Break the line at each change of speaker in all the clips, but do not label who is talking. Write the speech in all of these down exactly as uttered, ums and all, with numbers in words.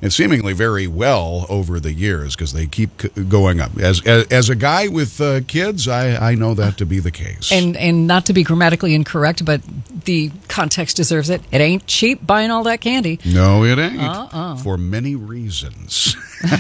and seemingly very well over the years because they keep c- going up. As, as as a guy with uh, kids, I, I know that to be the case.
And and not to be grammatically incorrect, but the context deserves it. It ain't cheap buying all that candy.
No, it ain't.
Uh-uh.
For many reasons.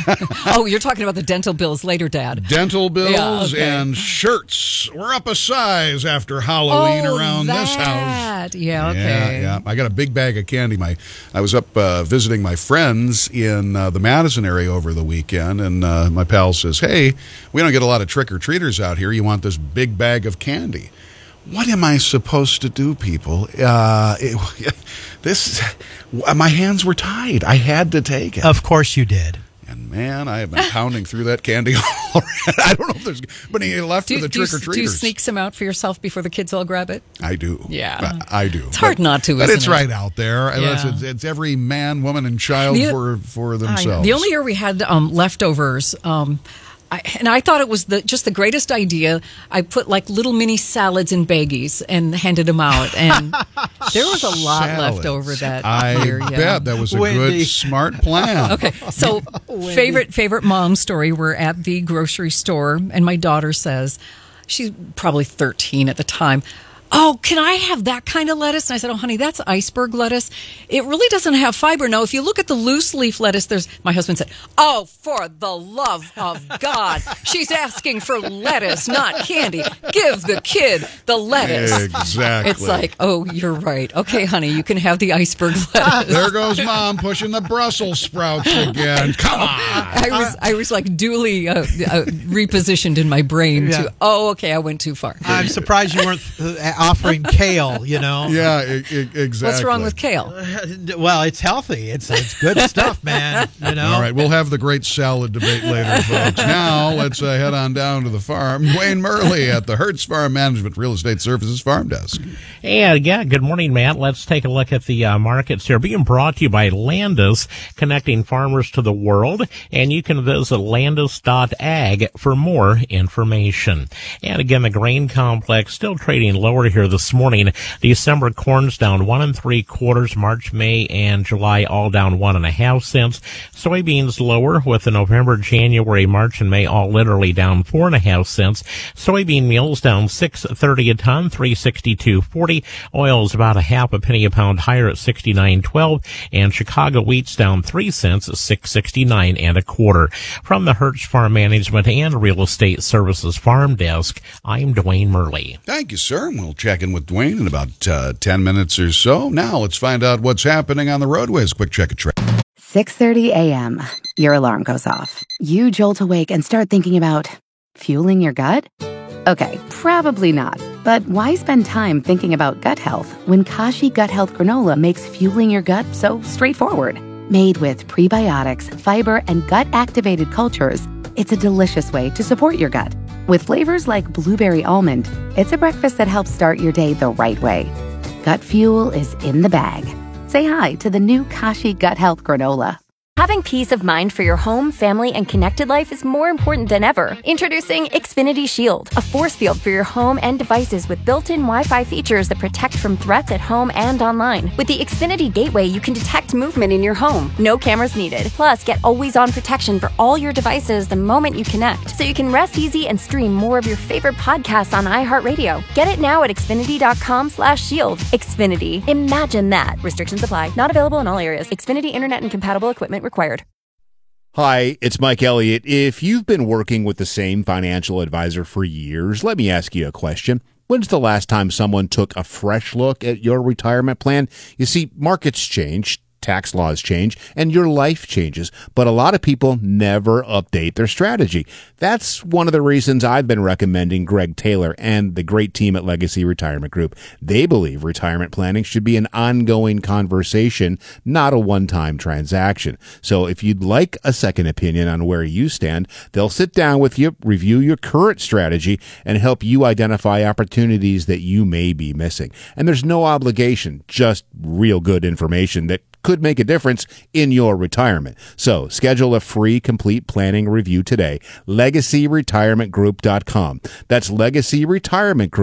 Oh, you're talking about the dental bills later, Dad.
Dental bills
Yeah, okay.
and shirts. We're up a size after Halloween
oh,
around
that.
this house.
Yeah, okay.
Yeah, yeah. I got a big bag of candy. My, I was up uh, visiting my friends in uh, the Madison area over the weekend, and uh, my pal says, "Hey, we don't get a lot of trick-or-treaters out here. You want this big bag of candy?" What am I supposed to do, people? Uh, it, this, my hands were tied. I had to take it.
Of course you did.
And man, I have been pounding through that candy already. I don't know if there's but any left
Do,
for the
do, you,
trick-or-treaters.
do you sneak some out for yourself before the kids all grab it?
I do.
Yeah.
I, I do.
It's hard
but,
not to,
But
isn't
it's
it?
right out there.
Yeah.
It's, it's, it's every man, woman, and child
The-
for, for
I know.
themselves.
The only year we had um, leftovers, um, I, and I thought it was the just the greatest idea. I put like little mini salads in baggies and handed them out, and there was a lot
Salads.
left over that
I
year. Yeah.
bet that was a
Wendy.
good, smart plan.
Okay, so favorite favorite mom story. We're at the grocery store, and my daughter says, she's probably thirteen at the time. Oh, can I have that kind of lettuce? And I said, oh, honey, that's iceberg lettuce. It really doesn't have fiber. No, if you look at the loose leaf lettuce, there's, my husband said, oh, for the love of God, she's asking for lettuce, not candy. Give the kid the lettuce.
Exactly.
It's like, oh, you're right. Okay, honey, you can have the iceberg lettuce.
There goes Mom pushing the Brussels sprouts again. Come on.
I was, I was like duly uh, uh, repositioned in my brain
Yeah.
to, oh, okay, I went too far.
I'm surprised you weren't uh, offering kale, you know.
Yeah, e- e- exactly.
What's wrong with kale?
Well, it's healthy. It's it's good stuff, man. You know.
All right, we'll have the great salad debate later, folks. Now, let's uh, head on down to the farm. Dwayne Murley at the Hertz Farm Management Real Estate Services Farm Desk.
And yeah, good morning, Matt. Let's take a look at the uh, markets here. Being brought to you by Landis, connecting farmers to the world. And you can visit landis dot ag for more information. And again, the grain complex still trading lower here this morning. December corn's down one and three quarters. March, May, and July all down one and a half cents. Soybeans lower with the November, January, March, and May all literally down four and a half cents. Soybean meal's down six thirty a ton, three sixty two forty. Oil's about a half a penny a pound higher at sixty nine twelve, and Chicago wheat's down three cents, six sixty nine and a quarter. From the Hertz Farm Management and Real Estate Services Farm Desk, I'm Dwayne Murley.
Thank you, sir. We'll check in with Dwayne in about uh, ten minutes or so. Now, let's find out what's happening on the roadways. Quick check of traffic.
six thirty a.m. Your alarm goes off. You jolt awake and start thinking about fueling your gut? Okay, probably not. But why spend time thinking about gut health when Kashi Gut Health Granola makes fueling your gut so straightforward? Made with prebiotics, fiber, and gut-activated cultures, it's a delicious way to support your gut. With flavors like blueberry almond, it's a breakfast that helps start your day the right way. Gut fuel is in the bag. Say hi to the new Kashi Gut Health Granola.
Having peace of mind for your home, family, and connected life is more important than ever. Introducing Xfinity Shield, a force field for your home and devices with built-in Wi-Fi features that protect from threats at home and online. With the Xfinity Gateway, you can detect movement in your home. No cameras needed. Plus, get always-on protection for all your devices the moment you connect, so you can rest easy and stream more of your favorite podcasts on iHeartRadio. Get it now at xfinity.com slash shield. Xfinity. Imagine that. Restrictions apply. Not available in all areas. Xfinity Internet and compatible equipment required.
Hi, it's Mike Elliott. If you've been working with the same financial advisor for years, let me ask you a question. When's the last time someone took a fresh look at your retirement plan? You see, markets change, tax laws change, and your life changes, but a lot of people never update their strategy. That's one of the reasons I've been recommending Greg Taylor and the great team at Legacy Retirement Group. They believe retirement planning should be an ongoing conversation, not a one-time transaction. So if you'd like a second opinion on where you stand, they'll sit down with you, review your current strategy, and help you identify opportunities that you may be missing. And there's no obligation, just real good information that could make a difference in your retirement. So schedule a free complete planning review today. legacy retirement group dot com. That's Legacy Retirement Group.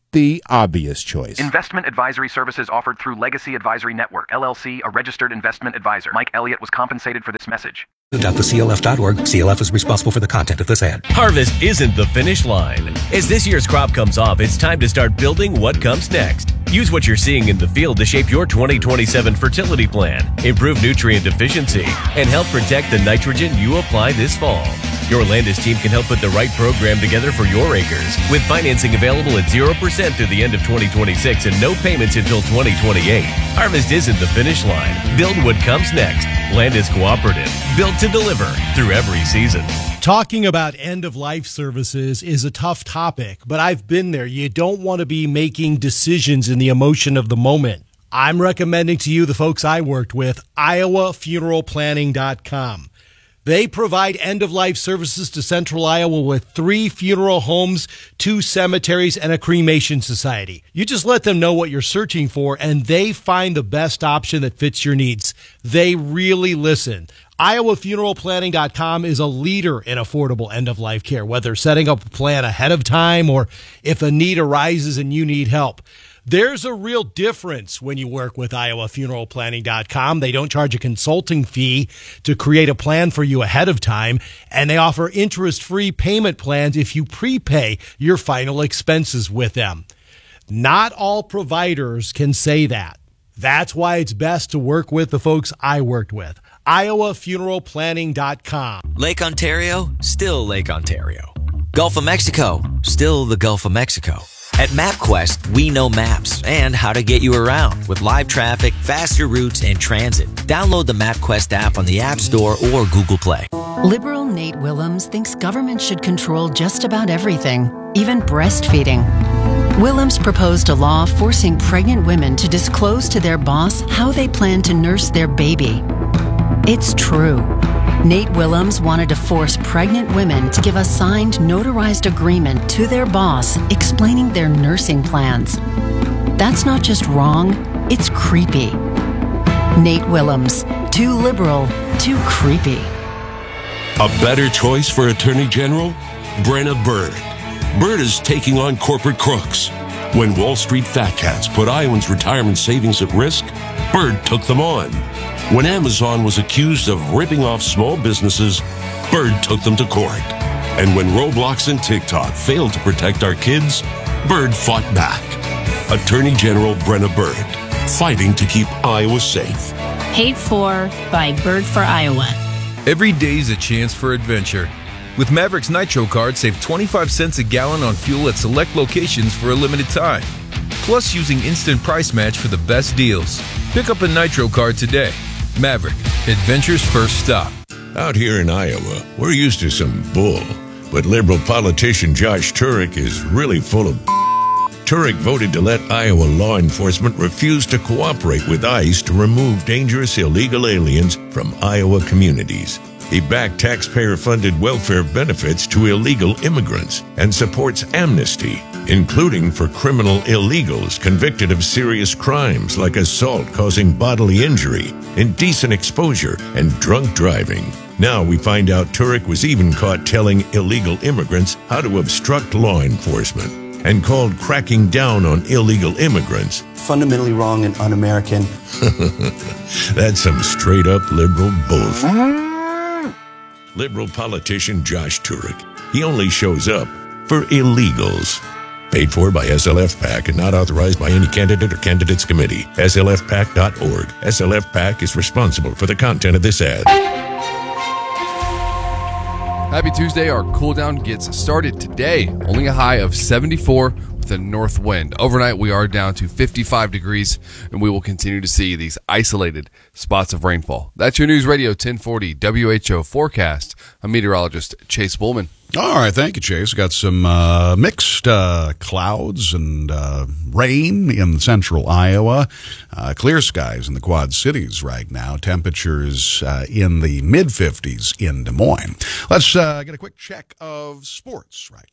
the obvious choice.
Investment advisory services offered through Legacy Advisory Network, L L C, a registered investment advisor. Mike Elliott was compensated for this message.
The C L F dot org. C L F is responsible for the content of this ad.
Harvest isn't the finish line. As this year's crop comes off, it's time to start building what comes next. Use what you're seeing in the field to shape your twenty twenty-seven fertility plan, improve nutrient efficiency, and help protect the nitrogen you apply this fall. Your Landis team can help put the right program together for your acres, with financing available at zero percent through the end of twenty twenty-six and no payments until twenty twenty-eight. Harvest isn't the finish line. Build what comes next. Landis Cooperative, built to deliver through every season.
Talking about end-of-life services is a tough topic, but I've been there. You don't want to be making decisions in the emotion of the moment. I'm recommending to you the folks I worked with, Iowa Funeral Planning dot com. They provide end-of-life services to Central Iowa with three funeral homes, two cemeteries, and a cremation society. You just let them know what you're searching for, and they find the best option that fits your needs. They really listen. Iowa Funeral Planning dot com is a leader in affordable end-of-life care, whether setting up a plan ahead of time or if a need arises and you need help. There's a real difference when you work with Iowa Funeral Planning dot com. They don't charge a consulting fee to create a plan for you ahead of time, and they offer interest-free payment plans if you prepay your final expenses with them. Not all providers can say that. That's why it's best to work with the folks I worked with. Iowa Funeral Planning dot com.
Lake Ontario, still Lake Ontario. Gulf of Mexico, still the Gulf of Mexico. At MapQuest, we know maps and how to get you around with live traffic, faster routes, and transit. Download the MapQuest app on the App Store or Google Play.
Liberal Nate Willems thinks government should control just about everything, even breastfeeding. Willems proposed a law forcing pregnant women to disclose to their boss how they plan to nurse their baby. It's true. Nate Willems wanted to force pregnant women to give a signed, notarized agreement to their boss explaining their nursing plans. That's not just wrong, it's creepy. Nate Willems, too liberal, too creepy.
A better choice for Attorney General? Brenna Bird. Bird is taking on corporate crooks. When Wall Street fat cats put Iowans' retirement savings at risk, Bird took them on. When Amazon was accused of ripping off small businesses, Bird took them to court. And when Roblox and TikTok failed to protect our kids, Bird fought back. Attorney General Brenna Bird, fighting to keep Iowa safe.
Paid for by Bird for Iowa.
Every day's a chance for adventure. With Mavericks Nitro Card, save twenty-five cents a gallon on fuel at select locations for a limited time. Plus, using Instant Price Match for the best deals. Pick up a Nitro Card today. Maverick, adventure's first stop.
Out here in Iowa, we're used to some bull, but liberal politician Josh Turek is really full of Turek voted to let Iowa law enforcement refuse to cooperate with ICE to remove dangerous illegal aliens from Iowa communities. He backed taxpayer-funded welfare benefits to illegal immigrants and supports amnesty, including for criminal illegals convicted of serious crimes like assault causing bodily injury, indecent exposure, and drunk driving. Now we find out Turek was even caught telling illegal immigrants how to obstruct law enforcement and called cracking down on illegal immigrants
fundamentally wrong and un-American.
That's some straight-up liberal bullshit. Liberal politician Josh Turek. He only shows up for illegals. Paid for by S L F PAC and not authorized by any candidate or candidates committee. S L F PAC dot org. S L F PAC is responsible for the content of this ad.
Happy Tuesday. Our cool down gets started today. Only a high of seventy-four with a north wind. Overnight, we are down to fifty-five degrees, and we will continue to see these isolated spots of rainfall. That's your News Radio ten forty W H O forecast. I'm meteorologist Chase Bullman.
All right, thank you, Chase. Got some uh, mixed uh, clouds and uh, rain in central Iowa. Uh, clear skies in the Quad Cities right now. Temperatures uh, in the mid-fifties in Des Moines. Let's uh, get a quick check of sports right now.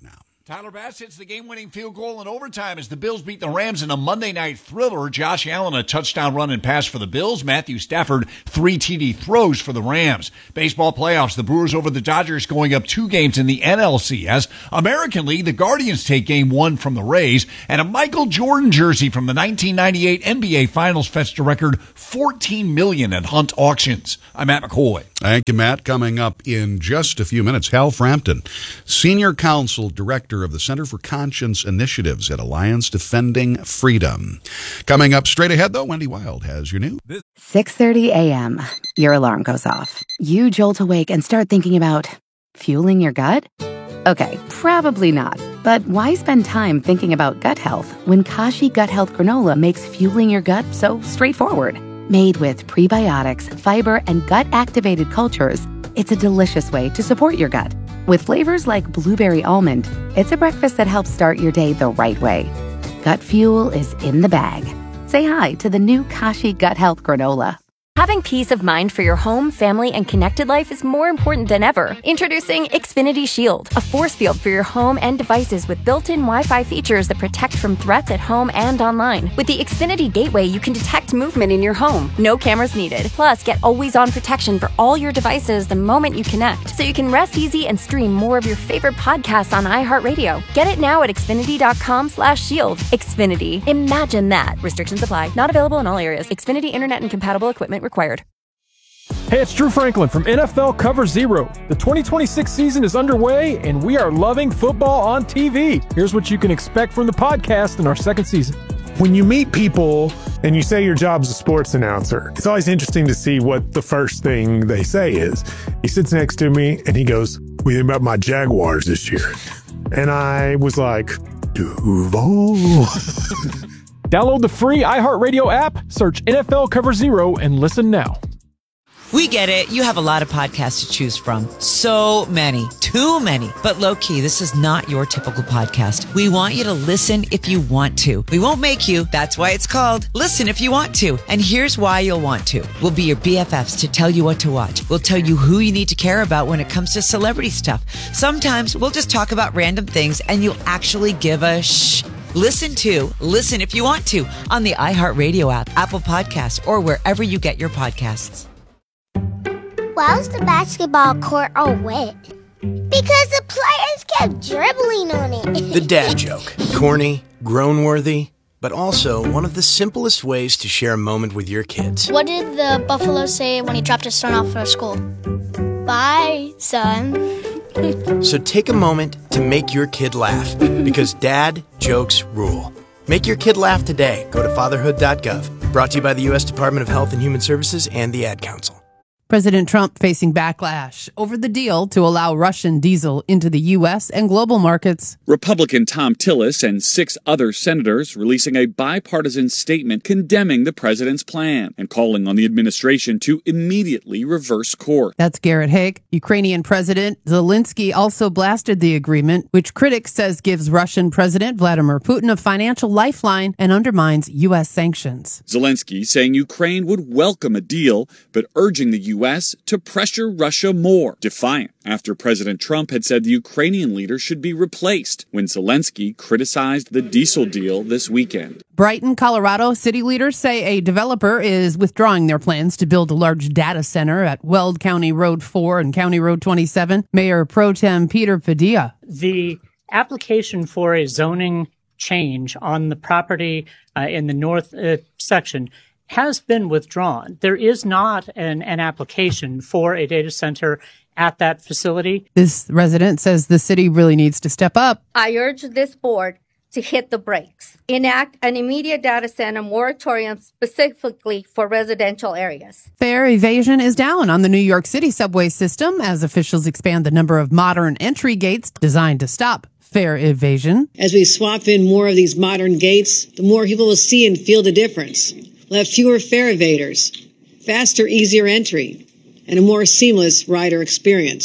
Tyler Bass hits the game-winning field goal in overtime as the Bills beat the Rams in a Monday night thriller. Josh Allen, a touchdown run and pass for the Bills. Matthew Stafford, three T D throws for the Rams. Baseball playoffs, the Brewers over the Dodgers going up two games in the N L C S. American League, the Guardians take game one from the Rays. And a Michael Jordan jersey from the nineteen ninety-eight N B A Finals fetched a record fourteen million dollars at Hunt Auctions. I'm Matt McCoy.
Thank you, Matt. Coming up in just a few minutes, Hal Frampton, Senior Counsel Director of the Center for Conscience Initiatives at Alliance Defending Freedom. Coming up straight ahead, though, Wendy Wild has your news.
six thirty a.m. Your alarm goes off. You jolt awake and start thinking about fueling your gut? Okay, probably not. But why spend time thinking about gut health when Kashi Gut Health Granola makes fueling your gut so straightforward? Made with prebiotics, fiber, and gut-activated cultures, it's a delicious way to support your gut. With flavors like blueberry almond, it's a breakfast that helps start your day the right way. Gut fuel is in the bag. Say hi to the new Kashi Gut Health Granola.
Having peace of mind for your home, family, and connected life is more important than ever. Introducing Xfinity Shield, a force field for your home and devices with built-in Wi-Fi features that protect from threats at home and online. With the Xfinity Gateway, you can detect movement in your home. No cameras needed. Plus, get always-on protection for all your devices the moment you connect, so you can rest easy and stream more of your favorite podcasts on iHeartRadio. Get it now at Xfinity.com slash shield. Xfinity. Imagine that. Restrictions apply. Not available in all areas. Xfinity Internet and compatible equipment required.
Hey, it's Drew Franklin from N F L Cover Zero. The twenty twenty-six season is underway, and we are loving football on T V. Here's what you can expect from the podcast in our second season.
When you meet people and you say your job's a sports announcer, it's always interesting to see what the first thing they say is. He sits next to me, and he goes, "What do you think about my Jaguars this year?" And I was like, Duval.
Download the free iHeartRadio app, search N F L Cover Zero, and listen now.
We get it. You have a lot of podcasts to choose from. So many. Too many. But low-key, this is not your typical podcast. We want you to listen if you want to. We won't make you. That's why it's called Listen If You Want To. And here's why you'll want to. We'll be your B F Fs to tell you what to watch. We'll tell you who you need to care about when it comes to celebrity stuff. Sometimes we'll just talk about random things and you'll actually give a shh. Listen to Listen If You Want To on the iHeartRadio app, Apple Podcasts, or wherever you get your podcasts.
Why was the basketball court all wet? Because the players kept dribbling on it.
The dad joke. Corny, groan-worthy, but also one of the simplest ways to share a moment with your kids.
What did the buffalo say when he dropped his son off for school? Bye, son.
So take a moment to make your kid laugh, because dad jokes rule. Make your kid laugh today. Go to fatherhood dot gov. Brought to you by the U S Department of Health and Human Services and the Ad Council.
President Trump facing backlash over the deal to allow Russian diesel into the U S and global markets.
Republican Tom Tillis and six other senators releasing a bipartisan statement condemning the president's plan and calling on the administration to immediately reverse course.
That's Garrett Haake. Ukrainian President Zelensky also blasted the agreement, which critics says gives Russian President Vladimir Putin a financial lifeline and undermines U S sanctions.
Zelensky saying Ukraine would welcome a deal, but urging the U S to pressure Russia more, defiant after President Trump had said the Ukrainian leader should be replaced when Zelensky criticized the diesel deal this weekend.
Brighton, Colorado city leaders say a developer is withdrawing their plans to build a large data center at Weld County Road four and County Road twenty-seven. Mayor Pro Tem Peter Padilla.
The application for a zoning change on the property uh, in the north uh, section has been withdrawn. There is not an, an application for a data center at that facility.
This resident says the city really needs to step up.
I urge this board to hit the brakes, enact an immediate data center moratorium specifically for residential areas.
Fare evasion is down on the New York City subway system as officials expand the number of modern entry gates designed to stop fare evasion.
As we swap in more of these modern gates, the more people will see and feel the difference. We'll have fewer fare evaders, faster, easier entry, and a more seamless rider experience.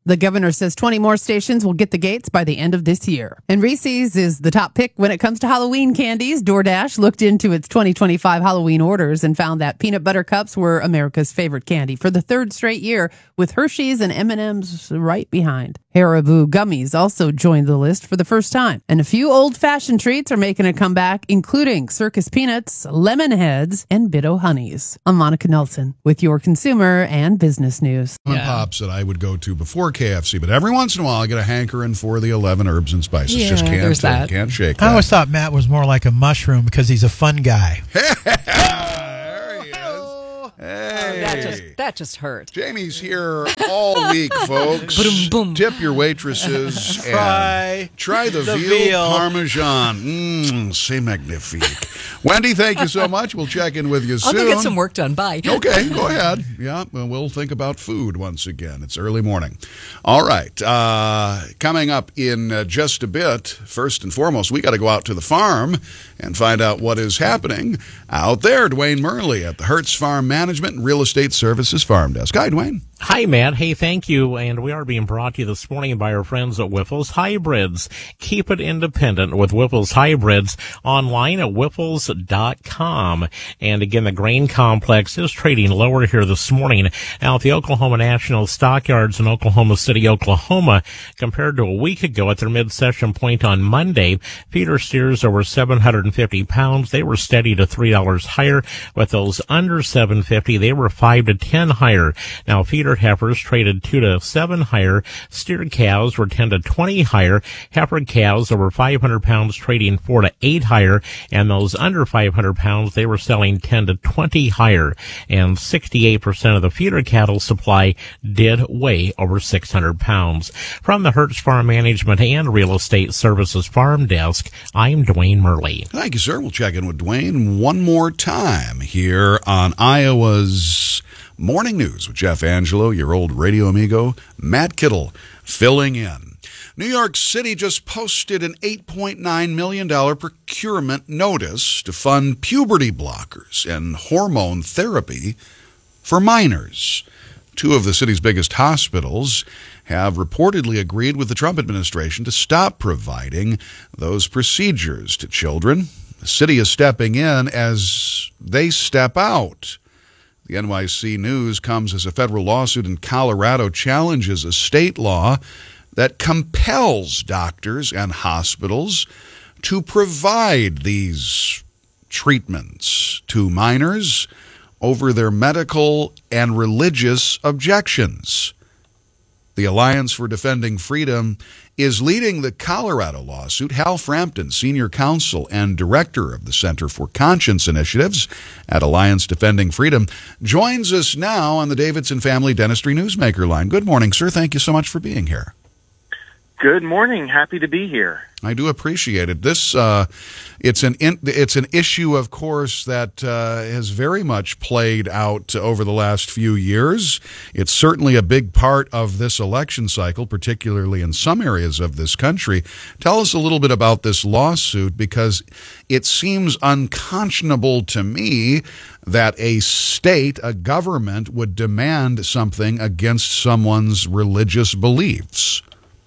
The governor says twenty more stations will get the gates by the end of this year. And Reese's is the top pick when it comes to Halloween candies. DoorDash looked into its twenty twenty-five Halloween orders and found that peanut butter cups were America's favorite candy for the third straight year, with Hershey's and M and M's right behind. Haribo gummies also joined the list for the first time. And a few old-fashioned treats are making a comeback, including Circus Peanuts, Lemon Heads, and Biddo Honeys. I'm Monica Nelson with your consumer and business news.
Mom and Pops that I would go to before K F C, but every once in a while I get a hankering for the eleven herbs and spices.
Yeah,
Just can't,
there's that.
can't shake that.
I always thought Matt was more like a mushroom because he's a fun guy.
Hey.
That just that just hurt.
Jamie's here all week, folks.
Boom, boom.
Tip your waitresses and
Try
try the,
the
veal,
veal.
parmesan. Mmm, c'est magnifique. Wendy, thank you so much. We'll check in with you
I'll
soon.
go get some work done. Bye.
Okay, go ahead. Yeah, well, we'll think about food once again. It's early morning. All right. Uh, coming up in uh, just a bit, first and foremost, we got to go out to the farm and find out what is happening out there. Dwayne Murley at the Hertz Farm Management and Real Estate Services Farm Desk. Hi, Dwayne.
Hi, Matt. Hey, thank you. And we are being brought to you this morning by our friends at Whiffles Hybrids. Keep it independent with Whiffles Hybrids online at whiffles dot com. And again, the grain complex is trading lower here this morning out at the Oklahoma National Stockyards in Oklahoma City, Oklahoma, compared to a week ago at their mid-session point on Monday. Feeder steers over seven hundred fifty pounds. They were steady to three dollars higher. With those under seven fifty, they were five to ten higher. Now, feeder heifers traded two to seven higher. Steered cows were ten to twenty higher. Heifer cows over five hundred pounds trading four to eight higher. And those under five hundred pounds, they were selling ten to twenty higher. And sixty-eight percent of the feeder cattle supply did weigh over six hundred pounds. From the Hertz Farm Management and Real Estate Services Farm Desk, I'm Dwayne Murley.
Thank you, sir. We'll check in with Dwayne one more time here on Iowa's Morning News with Jeff Angelo, your old radio amigo, Matt Kittle, filling in. New York City just posted an eight point nine million dollars procurement notice to fund puberty blockers and hormone therapy for minors. Two of the city's biggest hospitals have reportedly agreed with the Trump administration to stop providing those procedures to children. The city is stepping in as they step out. The N Y C News comes as a federal lawsuit in Colorado challenges a state law that compels doctors and hospitals to provide these treatments to minors over their medical and religious objections. The Alliance for Defending Freedom is leading the Colorado lawsuit. Hal Frampton, Senior Counsel and Director of the Center for Conscience Initiatives at Alliance Defending Freedom, joins us now on the Davidson Family Dentistry Newsmaker line. Good morning, sir. Thank you so much for being here.
Good morning. Happy to be here.
I do appreciate it. This uh, it's an in, it's an issue, of course, that uh, has very much played out over the last few years. It's certainly a big part of this election cycle, particularly in some areas of this country. Tell us a little bit about this lawsuit, because it seems unconscionable to me that a state, a government, would demand something against someone's religious beliefs.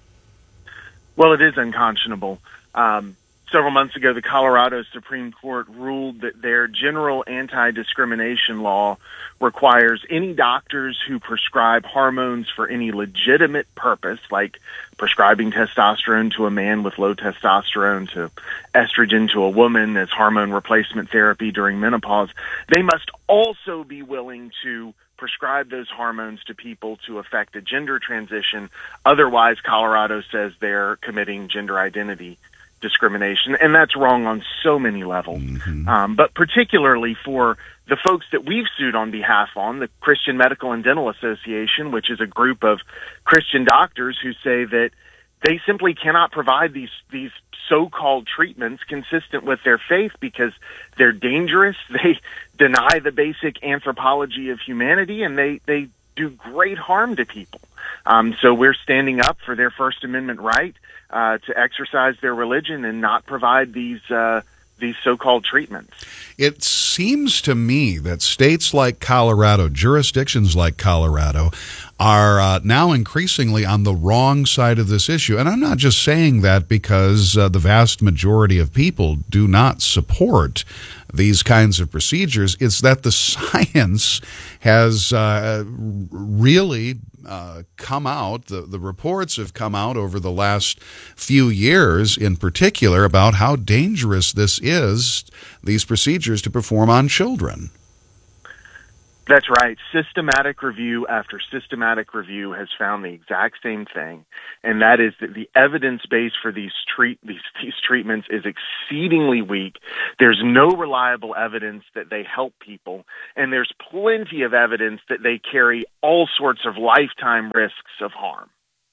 Well, it is unconscionable. Um, several months ago, the Colorado Supreme Court ruled that their general anti-discrimination law requires any doctors who prescribe hormones for any legitimate purpose, like prescribing testosterone to a man with low testosterone, to estrogen to a woman as hormone replacement therapy during menopause, they must also be willing to prescribe those hormones to people to effect a gender transition. Otherwise, Colorado says they're committing gender identity discrimination, and that's wrong on so many levels. Mm-hmm. Um, but particularly for the folks that we've sued on behalf on, the Christian Medical and Dental Association, which is a group of Christian doctors who say that they simply cannot provide these these so-called treatments consistent with their faith because they're dangerous, they deny the basic anthropology of humanity, and they, they do great harm to people. Um, so we're standing up for their First Amendment right uh, to exercise their religion and not provide these uh, these so-called treatments.
It seems to me that states like Colorado, jurisdictions like Colorado, are uh, now increasingly on the wrong side of this issue. And I'm not just saying that because uh, the vast majority of people do not support these kinds of procedures. It's that the science has uh, really uh, come out, the, the reports have come out over the last few years in particular about how dangerous this is, these procedures to perform on children.
That's right. Systematic review after systematic review has found the exact same thing, and that is that the evidence base for these treat these, these treatments is exceedingly weak. There's no reliable evidence that they help people, and there's plenty of evidence that they carry all sorts of lifetime risks of harm.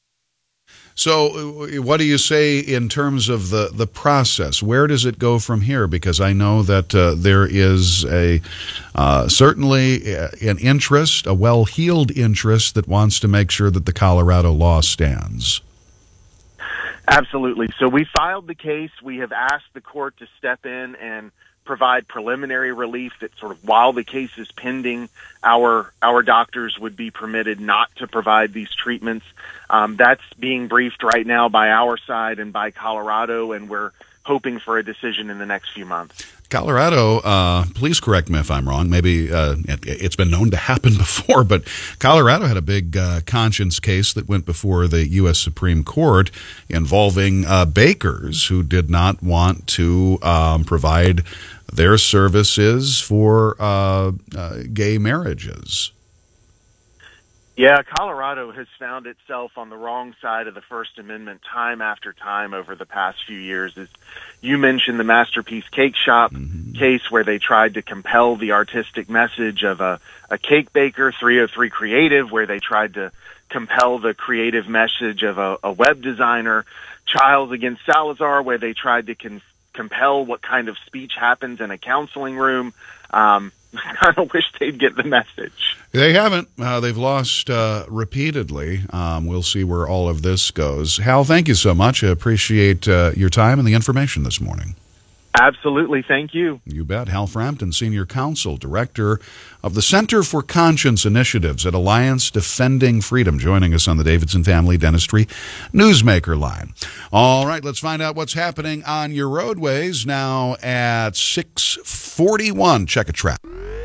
So what do you say in terms of the, the process? Where does it go from here? Because I know that uh, there is a uh, certainly an interest, a well-heeled interest that wants to make sure that the Colorado law stands.
Absolutely. So we filed the case. We have asked the court to step in and provide preliminary relief that sort of while the case is pending, our our doctors would be permitted not to provide these treatments. Um, that's being briefed right now by our side and by Colorado, and we're hoping for a decision in the next few months.
Colorado, uh, please correct me if I'm wrong. Maybe uh, it, it's been known to happen before, but Colorado had a big uh, conscience case that went before the U S Supreme Court involving uh, bakers who did not want to um, provide their services for uh, uh, gay marriages.
Yeah, Colorado has found itself on the wrong side of the First Amendment time after time over the past few years. As you mentioned, the Masterpiece Cake Shop mm-hmm. case where they tried to compel the artistic message of a, a cake baker, three oh three Creative, where they tried to compel the creative message of a, a web designer, Childs against Salazar, where they tried to con- compel what kind of speech happens in a counseling room. Um, I kind of wish they'd get the message.
They haven't. Uh, they've lost uh, repeatedly. Um, we'll see where all of this goes. Hal, thank you so much. I appreciate uh, your time and the information this morning.
Absolutely. Thank you.
You bet. Hal Frampton, Senior Counsel, Director of the Center for Conscience Initiatives at Alliance Defending Freedom, joining us on the Davidson Family Dentistry Newsmaker line. All right, let's find out what's happening on your roadways now at six forty-one. Check a trap.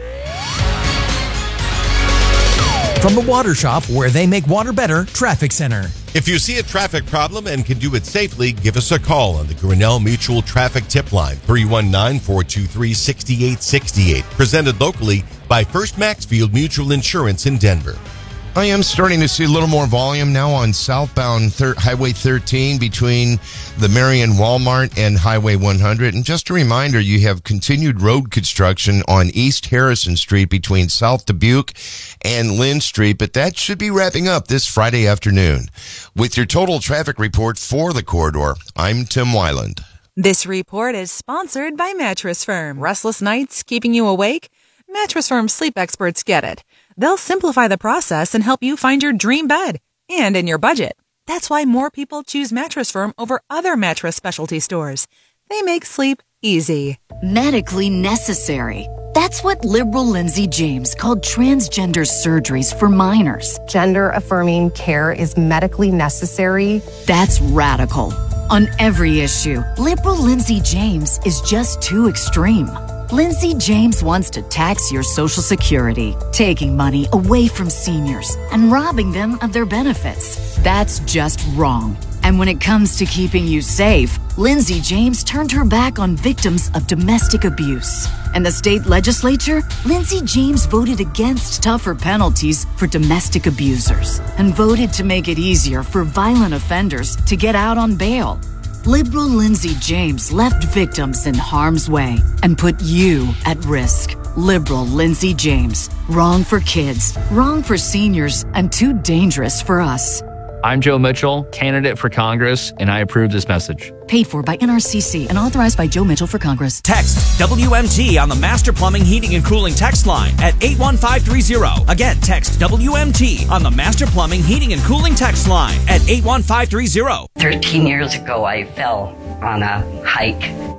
From the Water Shop, where they make water better, Traffic Center.
If you see a traffic problem and can do it safely, give us a call on the Grinnell Mutual Traffic Tip Line, three one nine, four two three, six eight six eight. Presented locally by First Maxfield Mutual Insurance in Denver.
I am starting to see a little more volume now on southbound thir- Highway thirteen between the Marion Walmart and Highway one hundred. And just a reminder, you have continued road construction on East Harrison Street between South Dubuque and Lynn Street, but that should be wrapping up this Friday afternoon. With your total traffic report for the corridor, I'm Tim Weiland.
This report is sponsored by Mattress Firm. Restless nights keeping you awake? Mattress Firm sleep experts get it. They'll simplify the process and help you find your dream bed and in your budget. That's why more people choose Mattress Firm over other mattress specialty stores. They make sleep easy.
Medically necessary. That's what liberal Lindsay James called transgender surgeries for minors.
Gender-affirming care is medically necessary.
That's radical. On every issue, liberal Lindsay James is just too extreme. Lindsay James wants to tax your Social Security, taking money away from seniors and robbing them of their benefits. That's just wrong. And when it comes to keeping you safe, Lindsay James turned her back on victims of domestic abuse. In the state legislature, Lindsay James voted against tougher penalties for domestic abusers and voted to make it easier for violent offenders to get out on bail. Liberal Lindsay James left victims in harm's way and put you at risk. Liberal Lindsay James. Wrong for kids, wrong for seniors, and too dangerous for us.
I'm Joe Mitchell, candidate for Congress, and I approve this message.
Paid for by N R C C and authorized by Joe Mitchell for Congress.
Text W M T on the Master Plumbing, Heating, and Cooling text line at eight one five three zero. Again, text W M T on the Master Plumbing, Heating, and Cooling text line at eight one five three zero.
thirteen years ago, I fell on a hike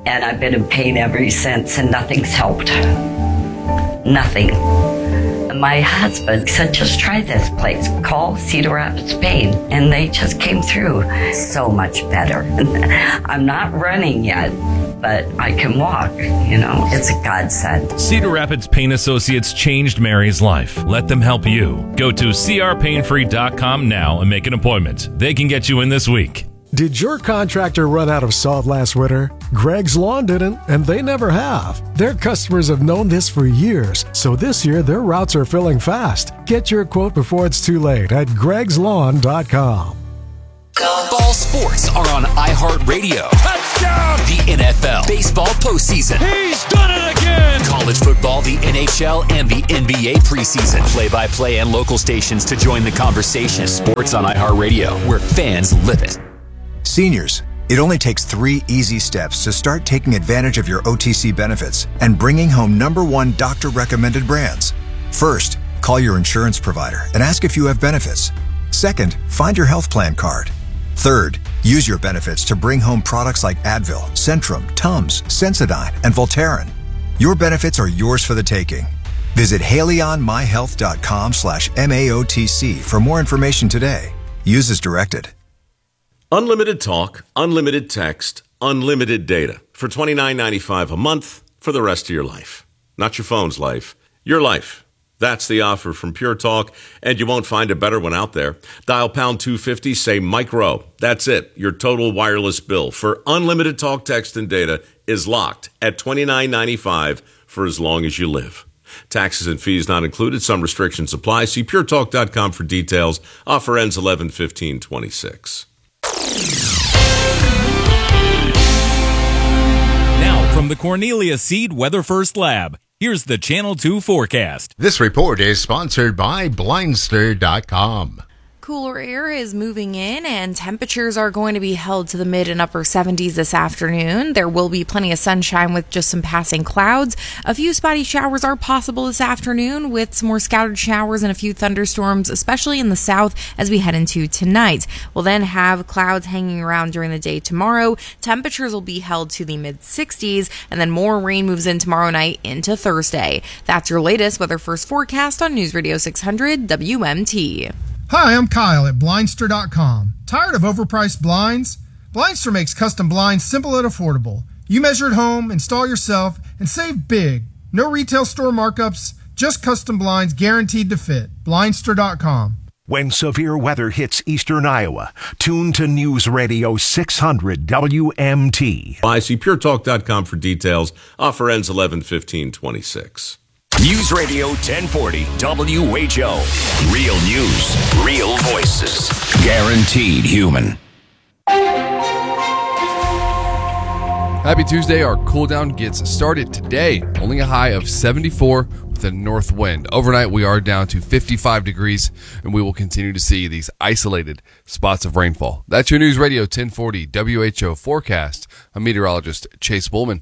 And I've been in pain ever since, and nothing's helped. Nothing. My husband said, just try this place. Call Cedar Rapids Pain. And they just came through. So much better. I'm not running yet, but I can walk. You know, it's a godsend.
Cedar Rapids Pain Associates changed Mary's life. Let them help you. Go to c r pain free dot com now and make an appointment. They can get you in this week.
Did your contractor run out of salt last winter? Greg's Lawn didn't, and they never have. Their customers have known this for years, so this year their routes are filling fast. Get your quote before it's too late at gregs lawn dot com.
Ball sports are on iHeartRadio. Touchdown! The N F L, baseball postseason. He's done it again! College football, the N H L, and the N B A preseason. Play-by-play and local stations to join the conversation. Sports on iHeartRadio, where fans live it.
Seniors, it only takes three easy steps to start taking advantage of your O T C benefits and bringing home number one doctor-recommended brands. First, call your insurance provider and ask if you have benefits. Second, find your health plan card. Third, use your benefits to bring home products like Advil, Centrum, Tums, Sensodyne, and Voltaren. Your benefits are yours for the taking. Visit haleyonmyhealth.com slash MAOTC for more information today. Use as directed.
Unlimited talk, unlimited text, unlimited data for twenty-nine ninety-five a month for the rest of your life. Not your phone's life, your life. That's the offer from Pure Talk, and you won't find a better one out there. Dial pound two fifty, say Mike Rowe. That's it. Your total wireless bill for unlimited talk, text, and data is locked at twenty-nine ninety-five for as long as you live. Taxes and fees not included. Some restrictions apply. See pure talk dot com for details. Offer ends eleven fifteen twenty-six.
Now, from the Cornelia Seed Weather First Lab, here's the Channel two forecast.
This report is sponsored by blindster dot com.
Cooler air is moving in and temperatures are going to be held to the mid and upper seventies this afternoon. There will be plenty of sunshine with just some passing clouds. A few spotty showers are possible this afternoon with some more scattered showers and a few thunderstorms, especially in the south as we head into tonight. We'll then have clouds hanging around during the day tomorrow. Temperatures will be held to the mid sixties and then more rain moves in tomorrow night into Thursday. That's your latest Weather First forecast on News Radio six hundred W M T. Hi, I'm Kyle at blindster dot com. Tired of overpriced blinds? Blindster makes custom blinds simple and affordable. You measure at home, install yourself, and save big. No retail store markups, just custom blinds guaranteed to fit. blindster dot com.
When severe weather hits eastern Iowa, tune to News Radio six hundred W M T.
I see pure talk dot com for details. Offer ends eleven fifteen twenty-six.
News Radio ten forty W H O. Real news, real voices, guaranteed human.
Happy Tuesday. Our cool down gets started today. Only a high of seventy-four with a north wind. Overnight, we are down to fifty-five degrees, and we will continue to see these isolated spots of rainfall. That's your News Radio ten forty W H O forecast. I'm meteorologist Chase Bullman.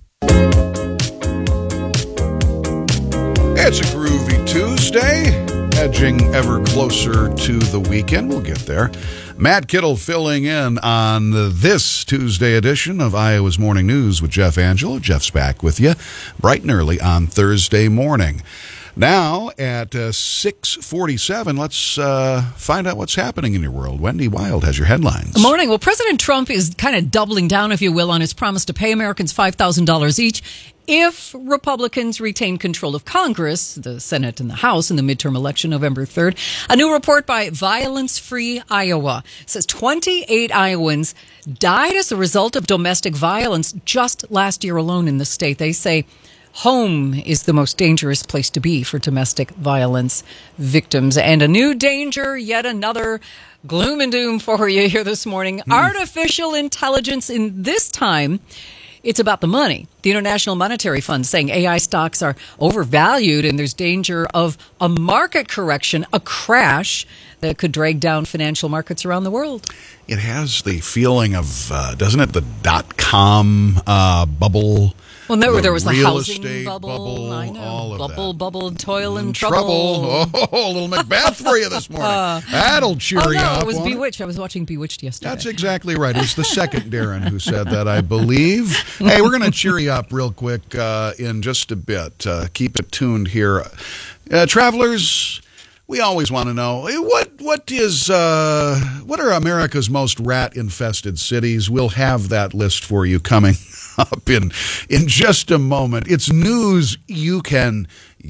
It's a groovy Tuesday, edging ever closer to the weekend. We'll get there. Matt Kittle filling in on this Tuesday edition of Iowa's Morning News with Jeff Angelo. Jeff's back with you bright and early on Thursday morning. Now at uh, six forty-seven, let's uh, find out what's happening in your world. Wendy Wild has your headlines.
Good morning. Well, President Trump is kind of doubling down, if you will, on his promise to pay Americans five thousand dollars each if Republicans retain control of Congress, the Senate and the House in the midterm election November third. A new report by Violence Free Iowa says twenty-eight Iowans died as a result of domestic violence just last year alone in the state. They say home is the most dangerous place to be for domestic violence victims. And a new danger, yet another gloom and doom for you here this morning. Mm. Artificial intelligence, in this time, it's about the money. The International Monetary Fund saying A I stocks are overvalued and there's danger of a market correction, a crash that could drag down financial markets around the world.
It has the feeling of, uh, doesn't it, the dot-com uh, bubble?
Well, there,
the
there was the
real
housing
estate
bubble,
bubble,
I know.
all of
bubble,
that.
bubble, toil and
trouble.
trouble.
Oh, a little Macbeth for you this morning.
Uh,
That'll cheer
oh,
you
no,
up.
it was
won't it?
Bewitched. I was watching Bewitched yesterday.
That's exactly right. It was the second Darren who said that, I believe. Hey, we're going to cheer you up real quick uh, in just a bit. Uh, keep it tuned here. Uh, travelers, we always want to know, hey, what what is uh, what are America's most rat-infested cities? We'll have that list for you coming up in in just a moment. It's news you can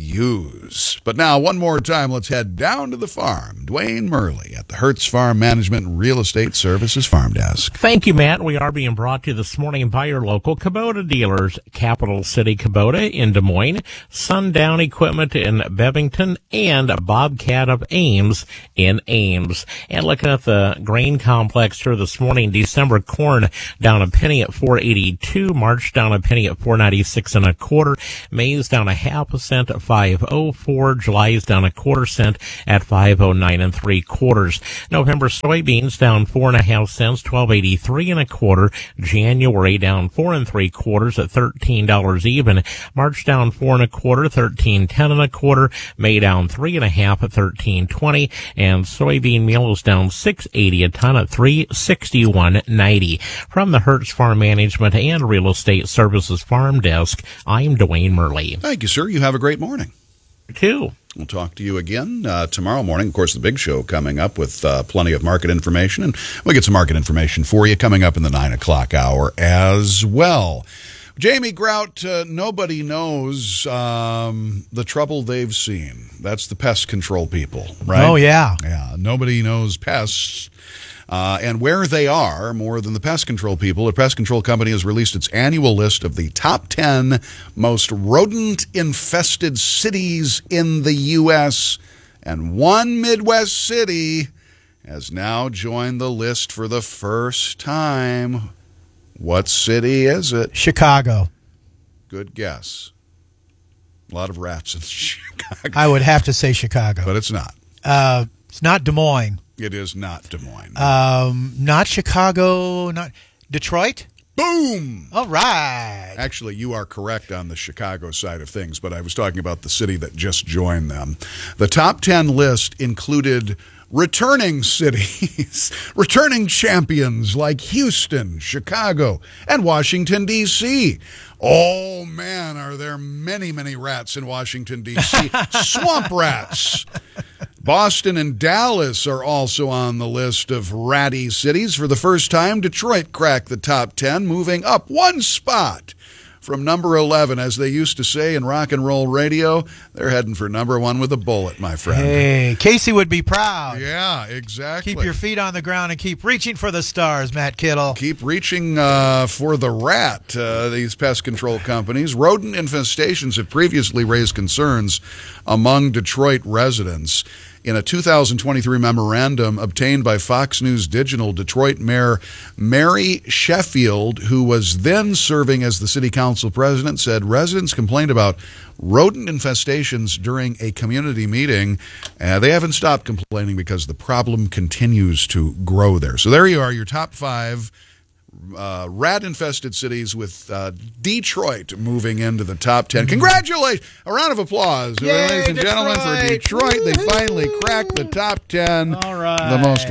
use. But now, one more time, let's head down to the farm. Dwayne Murley at the Hertz Farm Management Real Estate Services Farm Desk.
Thank you, Matt. We are being brought to you this morning by your local Kubota dealers, Capital City Kubota in Des Moines, Sundown Equipment in Bevington, and Bobcat of Ames in Ames. And looking at the grain complex here this morning, December corn down a penny at four eighty-two, March down a penny at four ninety-six and a quarter, May's down a half a cent at five oh four, July's down a quarter cent at five oh nine and three quarters. November soybeans down four and a half cents, twelve eighty-three and a quarter. January down four and three quarters at thirteen dollars even. March down four and a quarter, thirteen ten and a quarter. May down three and a half at thirteen twenty, and soybean meal is down six eighty a ton at three sixty-one ninety. From the Hertz Farm Management and Real Estate Services Farm Desk, I'm Dwayne Murley.
Thank you, sir. You have a great morning.
Too.
We'll talk to you again uh, tomorrow morning. Of course, the big show coming up with uh, plenty of market information, and we'll get some market information for you coming up in the nine o'clock hour as well. Jamie Grout, uh, nobody knows um, the trouble they've seen. That's the pest control people, right?
Oh, yeah.
Yeah, nobody knows pests. Uh, and where they are more than the pest control people. A pest control company has released its annual list of the top ten most rodent-infested cities in the U S, and one Midwest city has now joined the list for the first time. What city is it?
Chicago.
Good guess. A lot of rats in Chicago.
I would have to say Chicago.
But it's not.
Uh, it's not Des Moines.
It is not Des Moines.
Um, not Chicago, not Detroit?
Boom!
All right.
Actually, you are correct on the Chicago side of things, but I was talking about the city that just joined them. The top ten list included returning cities, returning champions like Houston, Chicago, and Washington, D C Oh, man, are there many, many rats in Washington, D C Swamp rats. Boston and Dallas are also on the list of ratty cities. For the first time, Detroit cracked the top ten, moving up one spot from number eleven. As they used to say in rock and roll radio, they're heading for number one with a bullet, my friend.
Hey, Casey would be proud.
Yeah, exactly.
Keep your feet on the ground and keep reaching for the stars, Matt Kittle.
Keep reaching uh, for the rat, uh, these pest control companies. Rodent infestations have previously raised concerns among Detroit residents. In a two thousand twenty-three memorandum obtained by Fox News Digital, Detroit Mayor Mary Sheffield, who was then serving as the city council president, said residents complained about rodent infestations during a community meeting. Uh, they haven't stopped complaining because the problem continues to grow there. So there you are, your top five Uh, rat-infested cities, with uh, Detroit moving into the top ten. Congratulations! A round of applause,
Yay,
ladies and gentlemen, for Detroit. They finally cracked the top ten.
All right.
The most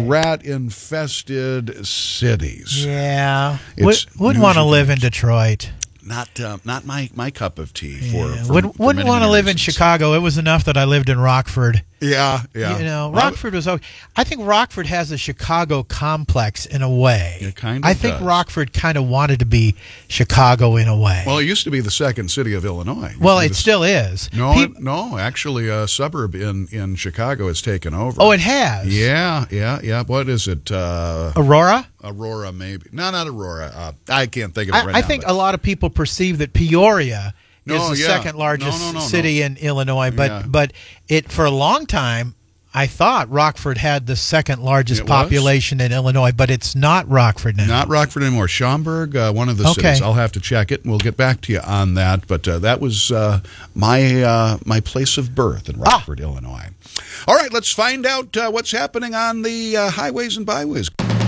rat-infested cities.
Yeah.
It's
Would, wouldn't want to live in Detroit.
Not uh, not my, my cup of tea. For,
Yeah.
for
Would,
for
wouldn't
many,
want to
many
live in
reasons.
Chicago. It was enough that I lived in Rockford.
Yeah, yeah.
You know,
Well,
Rockford was okay. I think Rockford has a Chicago complex in a way.
It kind of
I think
does.
Rockford kind of wanted to be Chicago in a way.
Well, it used to be the second city of Illinois.
Well,
You
it
just-
still is.
No,
Peop-
it, no. Actually, a suburb in, in Chicago has taken over.
Oh, it has?
Yeah, yeah, yeah. What is it? Uh,
Aurora?
Aurora, maybe. No, not Aurora. Uh, I can't think of it
I,
right
I
now.
think
but-
a lot of people perceive that Peoria
No,
is the
yeah.
second largest
No, no, no,
city
no.
in Illinois, but
Yeah.
but it for a long time, I thought Rockford had the second largest
It was?
population in Illinois, but it's not Rockford now.
Not Rockford anymore. Schaumburg, uh, one of the
Okay.
cities. I'll have to check it, and we'll get back to you on that. But uh, that was uh, my uh, my place of birth in Rockford,
Ah.
Illinois. All right, let's find out uh, what's happening on the uh, highways and byways.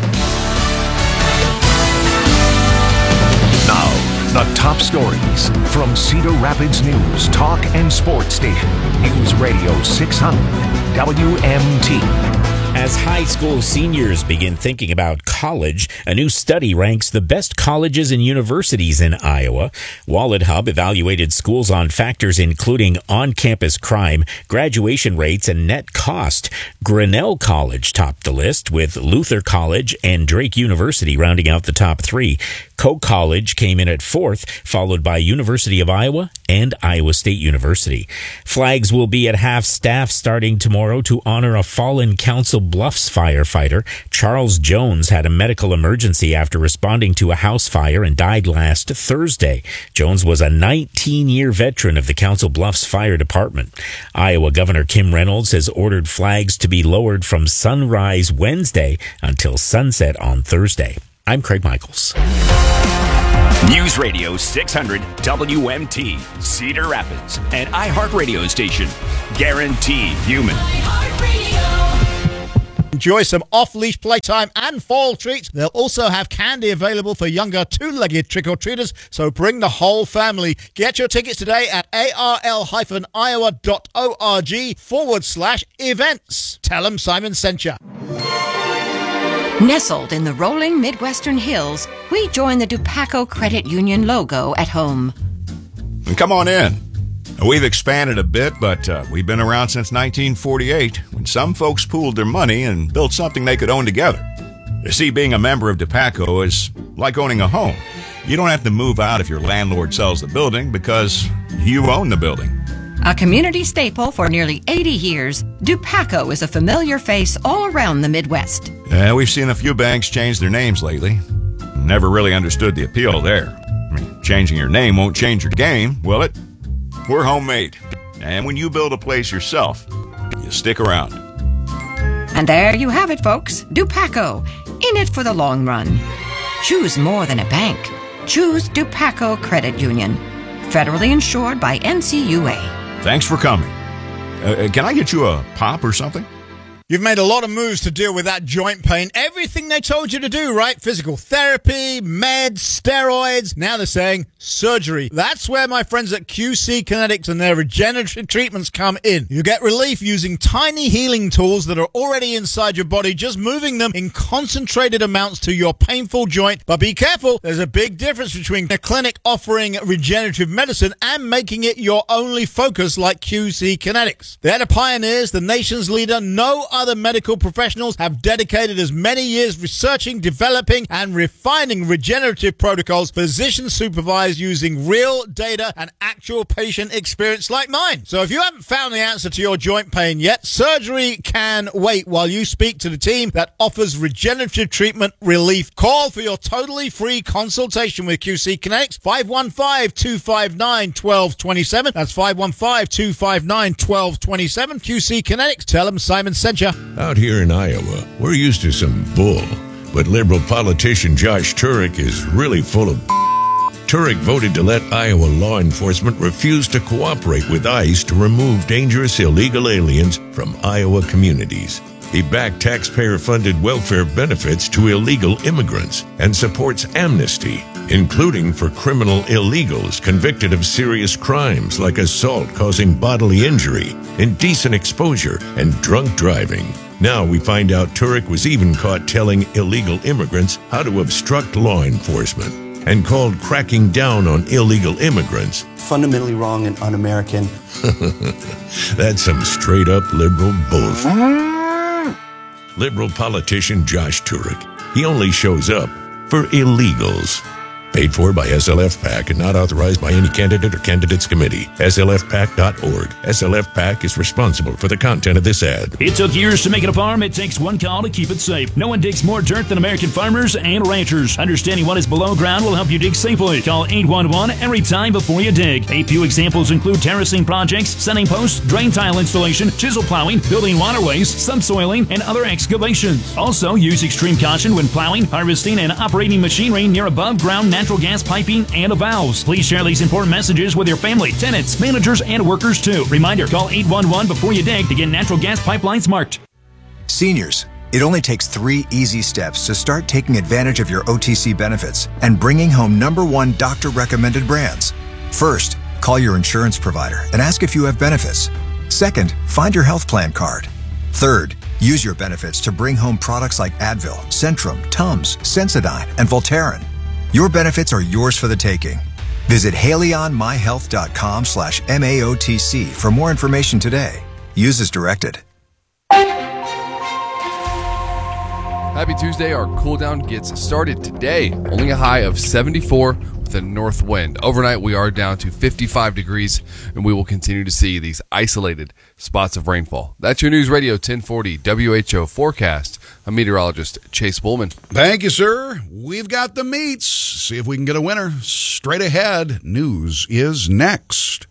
Now, the top stories from Cedar Rapids News, Talk and Sports Station. News Radio six hundred W M T.
As high school seniors begin thinking about college, a new study ranks the best colleges and universities in Iowa. Wallet Hub evaluated schools on factors including on-campus crime, graduation rates, and net cost. Grinnell College topped the list, with Luther College and Drake University rounding out the top three. Coe College came in at fourth, followed by University of Iowa and Iowa State University. Flags will be at half-staff starting tomorrow to honor a fallen Council Bluffs firefighter. Charles Jones had a medical emergency after responding to a house fire and died last Thursday. Jones was a nineteen-year veteran of the Council Bluffs Fire Department. Iowa Governor Kim Reynolds has ordered flags to be lowered from sunrise Wednesday until sunset on Thursday. I'm Craig Michaels.
News Radio six hundred W M T, Cedar Rapids, an iHeartRadio station. Guaranteed human.
Enjoy some off-leash playtime and fall treats. They'll also have candy available for younger two-legged trick-or-treaters, so bring the whole family. Get your tickets today at arl-iowa.org forward slash events. Tell them Simon sent you.
Nestled in the rolling Midwestern hills, we join the Dupaco Credit Union logo at home.
Come on in. We've expanded a bit, but uh, we've been around since nineteen forty-eight, when some folks pooled their money and built something they could own together. You see, being a member of Dupaco is like owning a home. You don't have to move out if your landlord sells the building, because you own the building.
A community staple for nearly eighty years, Dupaco is a familiar face all around the Midwest.
Uh, we've seen a few banks change their names lately. Never really understood the appeal there. I mean, changing your name won't change your game, will it? We're homemade. And when you build a place yourself, you stick around.
And there you have it, folks. Dupaco, in it for the long run. Choose more than a bank. Choose Dupaco Credit Union. Federally insured by N C U A.
Thanks for coming. Uh, can I get you a pop or something?
You've made a lot of moves to deal with that joint pain. Everything they told you to do, right? Physical therapy, meds, steroids. Now they're saying surgery. That's where my friends at Q C Kinetics and their regenerative treatments come in. You get relief using tiny healing tools that are already inside your body, just moving them in concentrated amounts to your painful joint. But be careful, there's a big difference between a clinic offering regenerative medicine and making it your only focus like Q C Kinetics. They're the pioneers, the nation's leader. No other medical professionals have dedicated as many years researching, developing, and refining regenerative protocols, physician supervised using real data and actual patient experience like mine. So if you haven't found the answer to your joint pain yet, surgery can wait while you speak to the team that offers regenerative treatment relief. Call for your totally free consultation with Q C Kinetics, five one five, two five nine, one two two seven. That's five one five, two five nine, one two two seven. Q C Kinetics. Tell them Simon sent you.
Out here in Iowa, we're used to some bull, but liberal politician Josh Turek is really full of Turek voted to let Iowa law enforcement refuse to cooperate with ICE to remove dangerous illegal aliens from Iowa communities. He backed taxpayer-funded welfare benefits to illegal immigrants and supports amnesty, including for criminal illegals convicted of serious crimes like assault causing bodily injury, indecent exposure, and drunk driving. Now we find out Turek was even caught telling illegal immigrants how to obstruct law enforcement, and called cracking down on illegal immigrants
fundamentally wrong and un-American.
That's some straight-up liberal bullshit. Liberal politician Josh Turek. He only shows up for illegals. Paid for by S L F PAC and not authorized by any candidate or candidates committee. S L F PAC dot org. S L F PAC is responsible for the content of this ad.
It took years to make it a farm. It takes one call to keep it safe. No one digs more dirt than American farmers and ranchers. Understanding what is below ground will help you dig safely. Call eight one one every time before you dig. A few examples include terracing projects, setting posts, drain tile installation, chisel plowing, building waterways, subsoiling, and other excavations. Also, use extreme caution when plowing, harvesting, and operating machinery near above ground natural gas piping and valves. Please share these important messages with your family, tenants, managers, and workers too. Reminder, call eight one one before you dig to get natural gas pipelines marked.
Seniors, it only takes three easy steps to start taking advantage of your O T C benefits and bringing home number one doctor-recommended brands. First, call your insurance provider and ask if you have benefits. Second, find your health plan card. Third, use your benefits to bring home products like Advil, Centrum, Tums, Sensodyne, and Voltaren. Your benefits are yours for the taking. Visit haleyonmyhealth.com slash MAOTC for more information today. Use as directed.
Happy Tuesday. Our cool down gets started today. Only a high of seventy-four with a north wind. Overnight, we are down to fifty-five degrees, and we will continue to see these isolated spots of rainfall. That's your News Radio ten forty W H O forecast. I'm meteorologist Chase Bullman.
Thank you, sir. We've got the meets. See if we can get a winner. Straight ahead, news is next.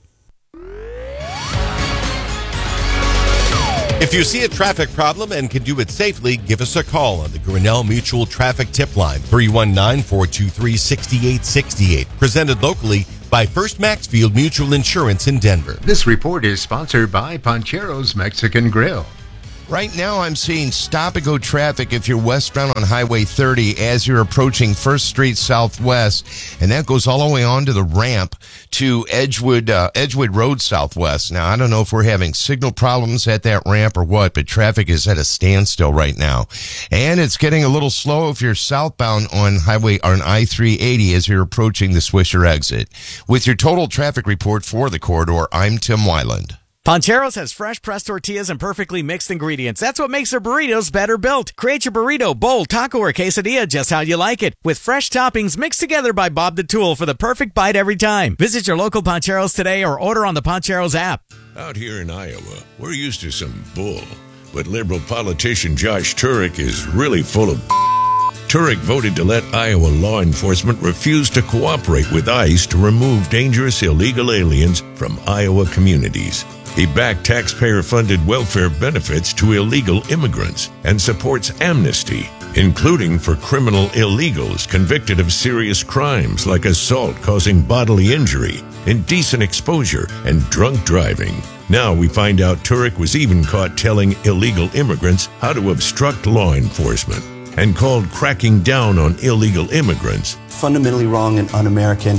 If you see a traffic problem and can do it safely, give us a call on the Grinnell Mutual Traffic Tip Line, three one nine, four two three, six eight six eight. Presented locally by First Maxfield Mutual Insurance in Denver.
This report is sponsored by Panchero's Mexican Grill.
Right now, I'm seeing stop-and-go traffic if you're westbound on Highway thirty as you're approaching First Street Southwest, and that goes all the way on to the ramp to Edgewood uh, Edgewood Road Southwest. Now, I don't know if we're having signal problems at that ramp or what, but traffic is at a standstill right now. And it's getting a little slow if you're southbound on Highway on I three eighty as you're approaching the Swisher exit. With your total traffic report for the corridor, I'm Tim Weiland.
Pancheros has fresh pressed tortillas and perfectly mixed ingredients. That's what makes their burritos better built. Create your burrito, bowl, taco, or quesadilla just how you like it, with fresh toppings mixed together by Bob the Tool for the perfect bite every time. Visit your local Pancheros today or order on the Pancheros app.
Out here in Iowa, we're used to some bull, but liberal politician Josh Turek is really full of Turek voted to let Iowa law enforcement refuse to cooperate with ICE to remove dangerous illegal aliens from Iowa communities. He backed taxpayer-funded welfare benefits to illegal immigrants and supports amnesty, including for criminal illegals convicted of serious crimes like assault causing bodily injury, indecent exposure, and drunk driving. Now we find out Turek was even caught telling illegal immigrants how to obstruct law enforcement and called cracking down on illegal immigrants
fundamentally wrong and un-American.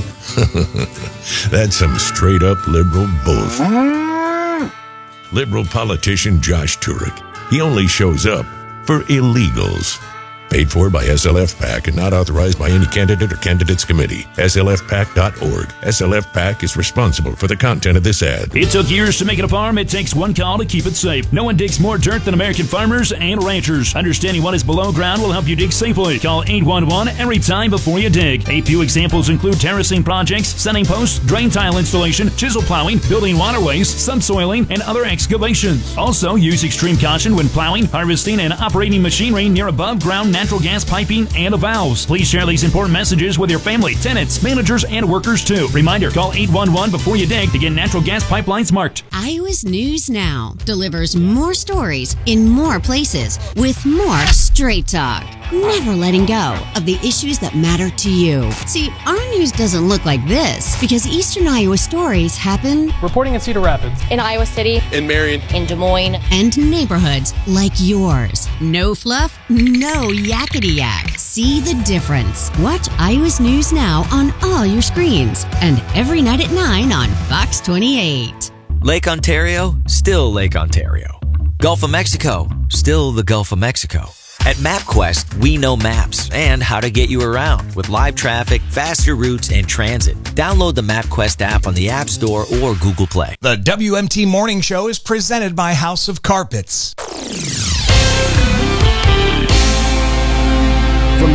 That's some straight-up liberal bullshit. Liberal politician Josh Turek. He only shows up for illegals. Paid for by S L F PAC and not authorized by any candidate or candidates committee. S L F PAC dot org. S L F PAC is responsible for the content of this ad.
It took years to make it a farm. It takes one call to keep it safe. No one digs more dirt than American farmers and ranchers. Understanding what is below ground will help you dig safely. Call eight one one every time before you dig. A few examples include terracing projects, setting posts, drain tile installation, chisel plowing, building waterways, subsoiling, and other excavations. Also, use extreme caution when plowing, harvesting, and operating machinery near above ground natural gas piping and valves. Please share these important messages with your family, tenants, managers, and workers too. Reminder, call eight one one before you dig to get natural gas pipelines marked.
Iowa's News Now delivers more stories in more places with more straight talk. Never letting go of the issues that matter to you. See, our news doesn't look like this because Eastern Iowa stories happen
reporting in Cedar Rapids,
in Iowa City,
in Marion,
in Des Moines,
and neighborhoods like yours. No fluff, no yakety yak. See the difference. Watch Iowa's News Now on all your screens and every night at nine on Fox twenty-eight.
Lake Ontario, still Lake Ontario. Gulf of Mexico, still the Gulf of Mexico. At MapQuest, we know maps and how to get you around with live traffic, faster routes, and transit. Download the MapQuest app on the App Store or Google Play.
The W M T Morning Show is presented by House of Carpets.
From the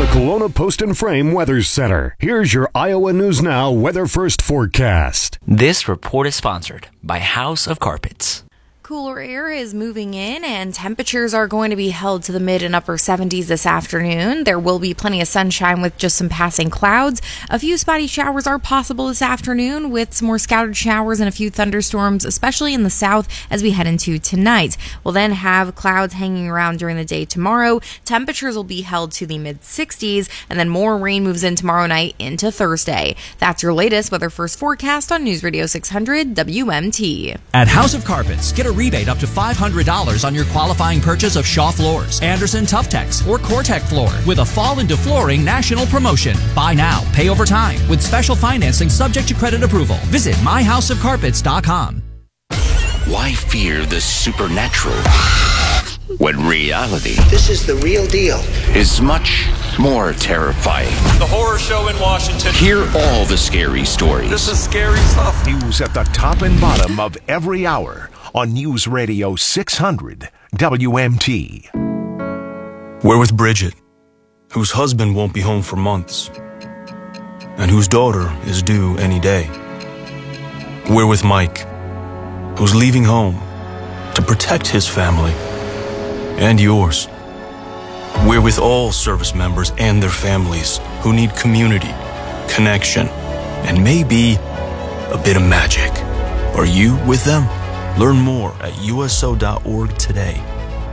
Kelowna Post and Frame Weather Center. Here's your Iowa News Now Weather First forecast.
This report is sponsored by House of Carpets.
Cooler air is moving in and temperatures are going to be held to the mid and upper seventies this afternoon. There will be plenty of sunshine with just some passing clouds. A few spotty showers are possible this afternoon with some more scattered showers and a few thunderstorms, especially in the south as we head into tonight. We'll then have clouds hanging around during the day tomorrow. Temperatures will be held to the mid sixties and then more rain moves in tomorrow night into Thursday. That's your latest Weather First forecast on News Radio six hundred W M T.
At House of Carpets, get a rebate up to five hundred dollars on your qualifying purchase of Shaw Floors, Anderson Tuftex, or Cortec Floor with a Fall into Flooring national promotion. Buy now, pay over time with special financing subject to credit approval. Visit my house of carpets dot com.
Why fear the supernatural when reality
This is the real deal.
is much more terrifying?
The horror show in Washington.
Hear all the scary stories.
This is scary stuff.
News at the top and bottom of every hour on News Radio six hundred W M T.
We're with Bridget, whose husband won't be home for months, and whose daughter is due any day. We're with Mike, who's leaving home to protect his family and yours. We're with all service members and their families who need community, connection, and maybe a bit of magic. Are you with them? Learn more at U S O dot org today.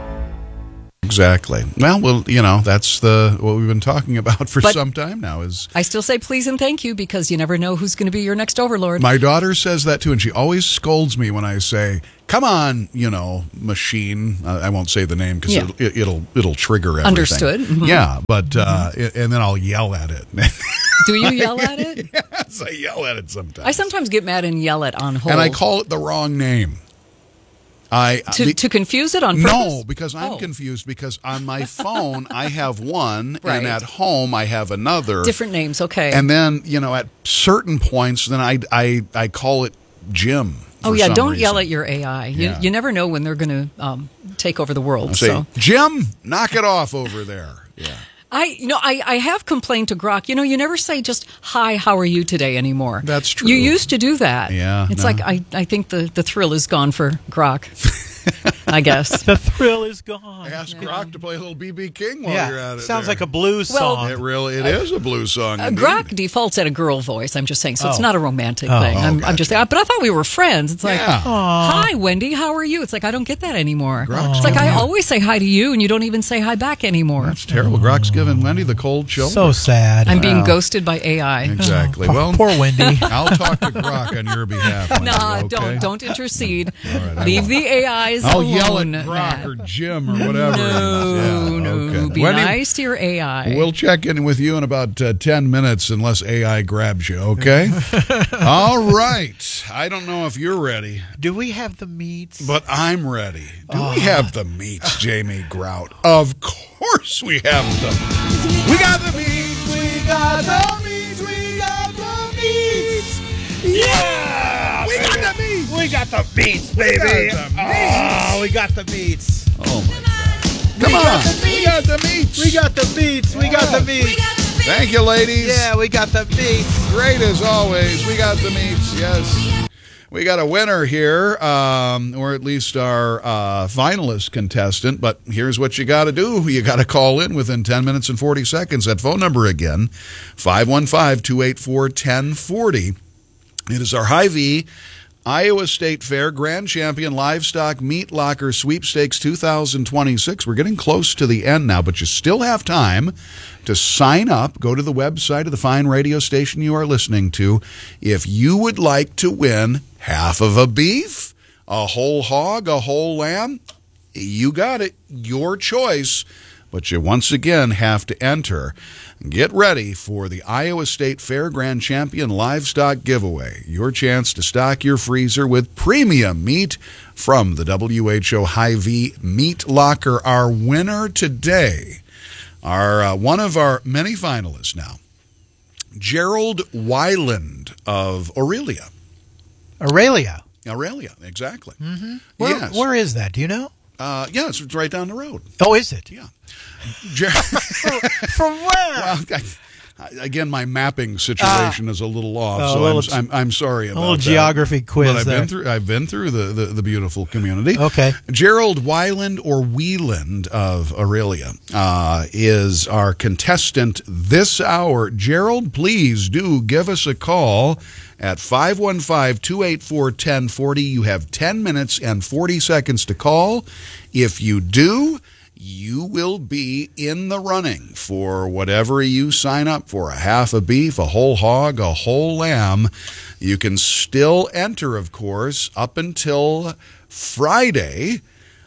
Exactly. Well, well, you know, that's the what we've been talking about for
But-
some time now is
I still say please and thank you because you never know who's going to be your next overlord.
my daughter says that too, and she always scolds me when I say, come on, you know, machine. Uh, I won't say the name because
Yeah.
it'll, it'll it'll trigger everything.
Understood. Mhm.
Yeah, but, uh, and then I'll yell at it.
Do you yell at it?
Yes, I yell at it sometimes.
I sometimes get mad and yell at on hold.
And I call it the wrong name. I
to,
the-
to confuse it on purpose?
No, because I'm
Oh.
confused because on my phone I have one,
Right.
and at home I have another.
Different names, okay.
And then, you know, at certain points, then I, I, I call it Jim.
oh,
for
yeah,
some
don't
reason.
yell at your A I. You,
Yeah.
you never know when they're going to um, take over the world.
I say,
so
Jim, knock it off over there. Yeah.
I, you know, I, I have complained to Grok. You know, you never say just "Hi, how are you today" anymore.
That's true.
You used to do that.
Yeah,
it's
no.
like I, I think the, the thrill is gone for Grok. I guess
the thrill is gone.
Ask Grok to play a little B B King while
Yeah,
you're at it.
sounds
there.
like a blues
Well,
song.
It really, it is a blues song.
Uh,
indeed.
Grok defaults at a girl voice. I'm just saying, so it's
Oh.
not a romantic
Oh,
thing.
oh,
I'm, I'm just, but I thought we were friends. It's like,
Yeah.
hi, Wendy, how are you? It's like I don't get that anymore.
Grok's
It's like I
giving-
always say hi to you, and you don't even say hi back anymore.
That's terrible. Grok's giving Wendy the cold shoulder.
So sad.
I'm being
Wow.
ghosted by A I.
Exactly.
Oh,
well,
poor Wendy.
I'll talk to Grok on your behalf. Wendy,
Nah,
okay?
don't don't intercede.
right, I
Leave
won't.
the A Is
I'll
alone.
yell at Grok
Matt.
or Jim or whatever.
No,
Yeah,
no.
okay.
Be
Wendy,
nice to your A I.
We'll check in with you in about uh, ten minutes unless A I grabs you, okay? All right. I don't know if you're ready,
Do we have the meats?
but I'm ready. Do we have the meats, Jamie Grout? Of course we have them. We got the meats. We got the meats. We got the meats. Yeah! We got the meats.
We got the meats, baby.
We got the meats.
Oh, we got the meats.
Oh, my God. Come on. We got the meats.
We got the meats. We got the meats.
Thank you, ladies.
Yeah, we got the meats.
Great as always. We got the meats, yes. We got a winner here, um, or at least our uh, finalist contestant. But here's what you got to do. You got to call in within ten minutes and forty seconds. That phone number again, five one five, two eight four, one zero four zero. It is our Hy-Vee Iowa State Fair Grand Champion Livestock Meat Locker Sweepstakes two thousand twenty-six. We're getting close to the end now, but you still have time to sign up. Go to the website of the fine radio station you are listening to. If you would like to win half of a beef, a whole hog, a whole lamb, you got it. Your choice. But you once again have to enter. Get ready for the Iowa State Fair Grand Champion Livestock Giveaway. Your chance to stock your freezer with premium meat from the W H O Hy-Vee Meat Locker. Our winner today, our uh, one of our many finalists now, Gerald Weiland of Aurelia.
Aurelia.
Aurelia, exactly.
Mm-hmm. Where,
Yes.
where is that? Do you know?
Uh, yeah, it's right down the road.
Oh, is it?
Yeah.
From where?
Well, I, again, my mapping situation uh, is a little off,
oh,
so
little,
I'm, I'm I'm sorry about
a little
that.
geography quiz.
But I've
there.
been through I've been through the, the, the beautiful community.
Okay.
Gerald Weiland or Wieland of Aurelia uh, is our contestant this hour. Gerald, please do give us a call at five one five, two eight four, one zero four zero. You have ten minutes and forty seconds to call. If you do, you will be in the running for whatever you sign up for, a half a beef, a whole hog, a whole lamb. You can still enter, of course, up until Friday,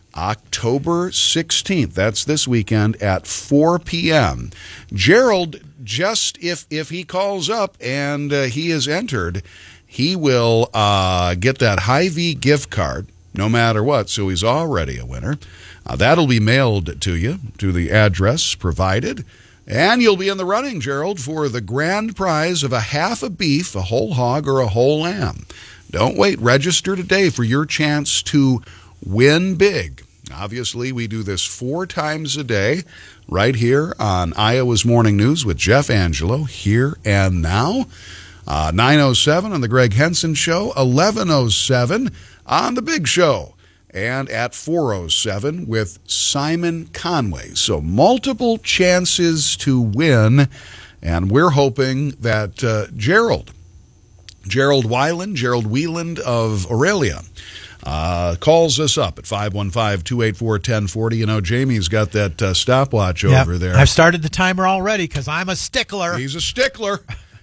October sixteenth. That's this weekend at four p.m. Gerald, just if, if he calls up and uh, he is entered, he will uh, get that Hy-Vee gift card no matter what, so he's already a winner. Uh, that'll be mailed to you, to the address provided, and you'll be in the running, Gerald, for the grand prize of a half a beef, a whole hog, or a whole lamb. Don't wait. Register today for your chance to win big. Obviously, we do this four times a day right here on Iowa's Morning News with Jeff Angelo, Here and Now. Uh, nine oh seven on the Greg Henson Show, eleven oh seven on The Big Show, and at four oh seven with Simon Conway. So multiple chances to win, and we're hoping that uh, Gerald, Gerald Weiland, Gerald Wieland of Aurelia, uh, calls us up at five one five, two eight four, one zero four zero. You know, Jamie's got that uh, stopwatch
yep.
over there.
I've started the timer already because I'm a stickler.
He's a stickler.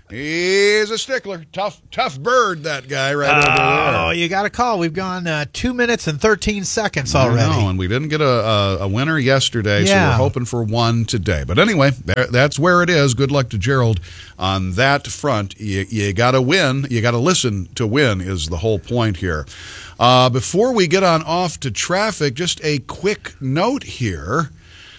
He's a stickler. Tough tough bird, that guy right
oh,
over there.
Oh, you got a call. We've gone uh, two minutes and thirteen seconds already.
I know, and we didn't get a, a, a winner yesterday,
yeah.
so we're hoping for one today. But anyway, there, that's where it is. Good luck to Gerald on that front. You, you got to win. You got to listen to win is the whole point here. Uh, before we get on off to traffic, just a quick note here.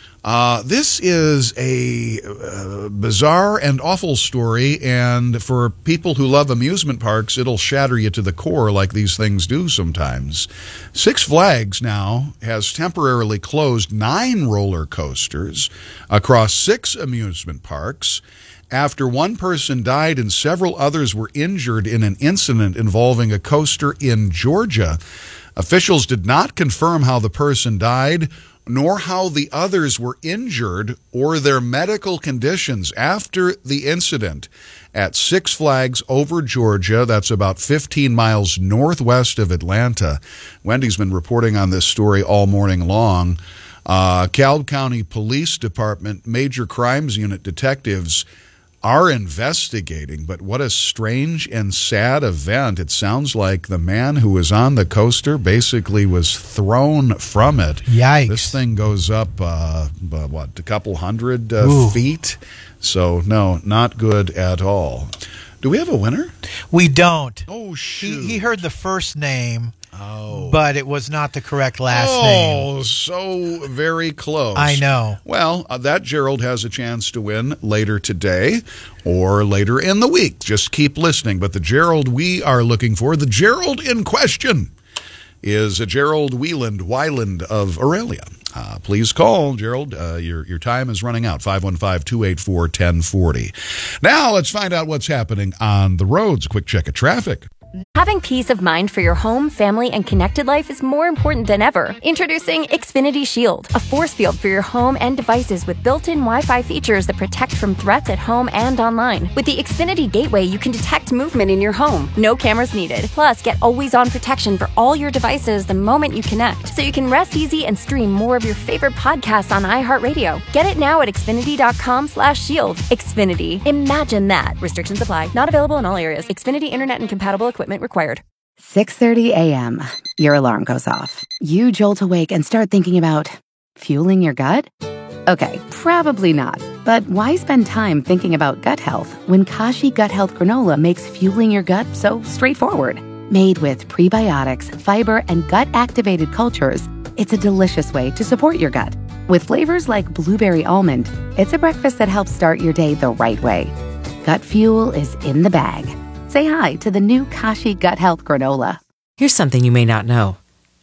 Uh, this is a uh, bizarre and awful story, and for people who love amusement parks, it'll shatter you to the core like these things do sometimes. Six Flags now has temporarily closed nine roller coasters across six amusement parks after one person died and several others were injured in an incident involving a coaster in Georgia. Officials did not confirm how the person died, nor how the others were injured or their medical conditions after the incident at Six Flags over Georgia. That's about fifteen miles northwest of Atlanta. Wendy's been reporting on this story all morning long. Uh, Cal County Police Department Major Crimes Unit detectives are investigating, but what a strange and sad event. It sounds like the man who was on the coaster basically was thrown from it.
Yikes.
This thing goes up, uh, what, a couple hundred uh, feet? So, no, not good at all. Do we have a winner?
We don't.
Oh, shoot.
He, he heard the first name.
Oh.
But it was not the correct last
oh,
name.
Oh, so very close.
I know.
Well, uh, that Gerald has a chance to win later today or later in the week. Just keep listening. But the Gerald we are looking for, the Gerald in question, is a Gerald Wieland, Weiland of Aurelia. Uh, please call, Gerald. Uh, your, your time is running out. five one five, two eight four, one zero four zero. Now let's find out what's happening on the roads. Quick check of traffic.
Having peace of mind for your home, family, and connected life is more important than ever. Introducing Xfinity Shield, a force field for your home and devices with built-in Wi-Fi features that protect from threats at home and online. With the Xfinity Gateway, you can detect movement in your home. No cameras needed. Plus, get always-on protection for all your devices the moment you connect, so you can rest easy and stream more of your favorite podcasts on iHeartRadio. Get it now at Xfinity.com slash shield. Xfinity. Imagine that. Restrictions apply. Not available in all areas. Xfinity Internet and compatible equipment required.
six thirty a.m. Your alarm goes off. You jolt awake and start thinking about fueling your gut? Okay, probably not. But why spend time thinking about gut health when Kashi Gut Health Granola makes fueling your gut so straightforward? Made with prebiotics, fiber, and gut-activated cultures, it's a delicious way to support your gut. With flavors like blueberry almond, it's a breakfast that helps start your day the right way. Gut fuel is in the bag. Say hi to the new Kashi Gut Health Granola.
Here's something you may not know.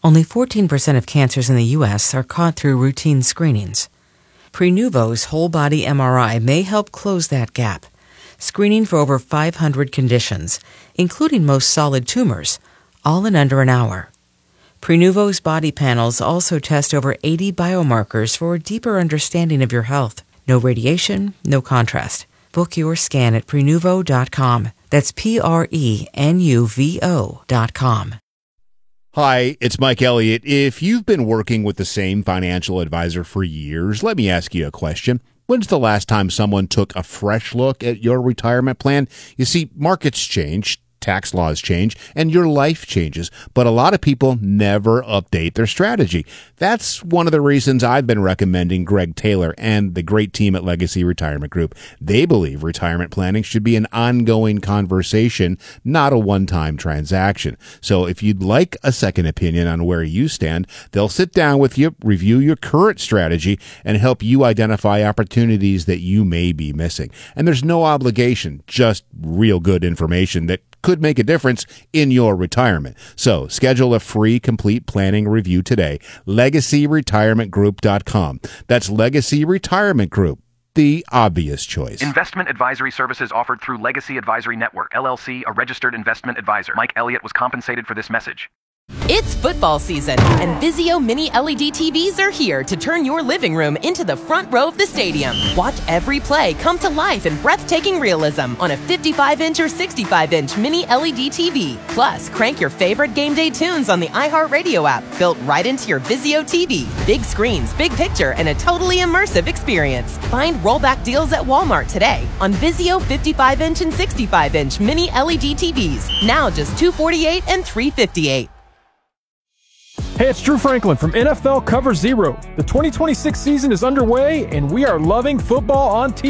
Only fourteen percent of cancers in the U S are caught through routine screenings. Prenuvo's whole-body M R I may help close that gap, screening for over five hundred conditions, including most solid tumors, all in under an hour. Prenuvo's body panels also test over eighty biomarkers for a deeper understanding of your health. No radiation, no contrast. Book your scan at Prenuvo dot com. That's P R E N U V O dot com.
Hi, it's Mike Elliott. If you've been working with the same financial advisor for years, let me ask you a question. When's the last time someone took a fresh look at your retirement plan? You see, markets change, tax laws change, and your life changes, but a lot of people never update their strategy. That's one of the reasons I've been recommending Greg Taylor and the great team at Legacy Retirement Group. They believe retirement planning should be an ongoing conversation, not a one-time transaction. So if you'd like a second opinion on where you stand, they'll sit down with you, review your current strategy, and help you identify opportunities that you may be missing. And there's no obligation, just real good information that could make a difference in your retirement. So schedule a free complete planning review today. legacy retirement group dot com. That's Legacy Retirement Group, the obvious choice.
Investment advisory services offered through Legacy Advisory Network, L L C, a registered investment advisor. Mike Elliott was compensated for this message.
It's football season, and Vizio Mini L E D T Vs are here to turn your living room into the front row of the stadium. Watch every play come to life in breathtaking realism on a fifty-five inch or sixty-five inch Mini L E D T V. Plus, crank your favorite game day tunes on the iHeartRadio app, built right into your Vizio T V. Big screens, big picture, and a totally immersive experience. Find rollback deals at Walmart today on Vizio fifty-five inch and sixty-five inch Mini L E D T Vs. Now just two hundred forty-eight dollars and three hundred fifty-eight dollars.
Hey, it's Drew Franklin from N F L Cover Zero. The twenty twenty-six season is underway, and we are loving football on T V.